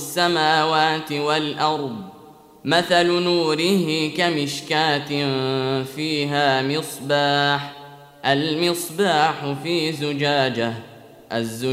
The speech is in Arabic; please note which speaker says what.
Speaker 1: السماوات والأرض مثل نوره كمشكاة فيها مصباح، المصباح في زجاجة،